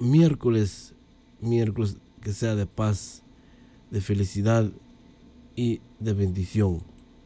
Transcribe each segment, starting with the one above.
miércoles que sea de paz, de felicidad y de bendición.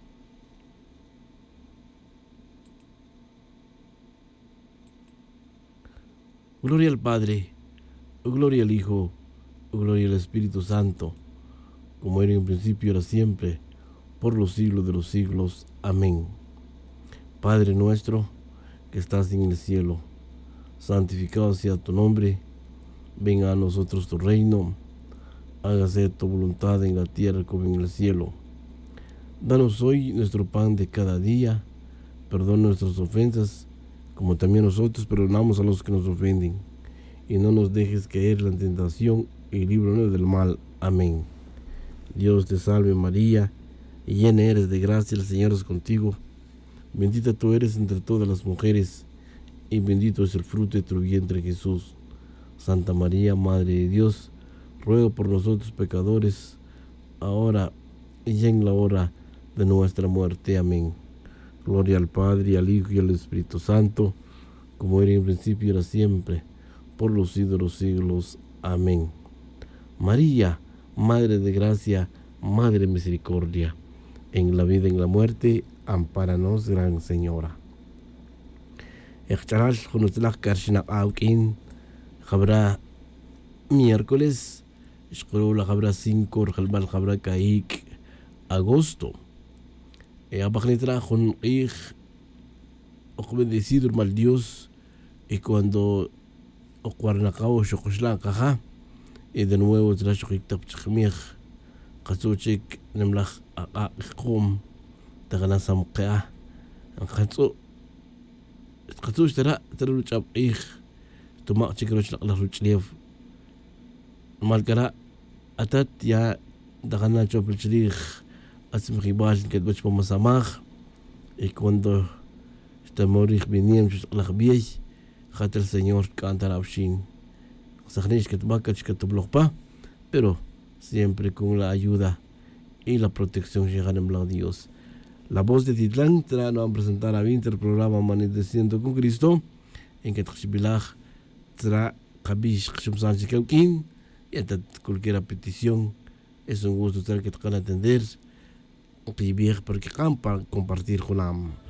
Gloria al Padre, gloria al Hijo, gloria al Espíritu Santo, como era en principio, ahora siempre, por los siglos de los siglos. Amén. Padre nuestro, que estás en el cielo, santificado sea tu nombre, venga a nosotros tu reino, hágase tu voluntad en la tierra como en el cielo. Danos hoy nuestro pan de cada día, perdona nuestras ofensas, como también nosotros perdonamos a los que nos ofenden. Y no nos dejes caer en la tentación, y líbranos del mal. Amén. Dios te salve María, llena eres de gracia, el Señor es contigo. Bendita tú eres entre todas las mujeres, y bendito es el fruto de tu vientre Jesús. Santa María, Madre de Dios, ruega por nosotros pecadores, ahora y en la hora de nuestra muerte. Amén. Gloria al Padre, y al Hijo, y al Espíritu Santo, como era en principio y ahora siempre, por los siglos de los siglos. Amén. María, Madre de Gracia, Madre de Misericordia, en la vida y en la muerte, ampáranos, Gran Señora. Habrá miércoles, habrá 5, habrá caíc agosto. Abajnetra con ik, o bendecido mal Dios, y cuando Ocuarnacao, Xocoxla, Caja, y de nuevo tras Xictap Chmich, Katsuchik, Nemlach, Akum, Taganasam Kea, and Katsuch Teruchap Ich, to Mark Chikroch Laruchlev, Malkara, Atat Ya, Dagana Choplich, Asimribal, que Butch Masamach, y cuando Stamorich Biniem, Lachbiech, el Señor canta la Abshin. Pero siempre con la ayuda y la protección llegan en Dios. La voz de Titlán nos va a presentar a Winter programa Amaneciendo con Cristo, en que Tachbilach tra Kabish Shumsan Chikaukin, y ante cualquier petición es un gusto que te van a atender, que para que compartir con